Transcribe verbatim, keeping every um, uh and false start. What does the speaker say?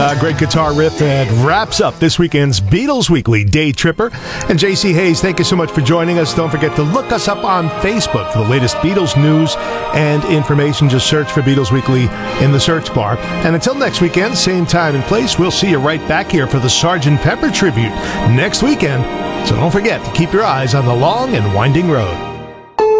A great guitar riff that wraps up this weekend's Beatles Weekly Day Tripper. And J C Hayes, thank you so much for joining us. Don't forget to look us up on Facebook for the latest Beatles news and information. Just search for Beatles Weekly in the search bar. And until next weekend, same time and place, we'll see you right back here for the Sergeant Pepper tribute next weekend. So don't forget to keep your eyes on the long and winding road.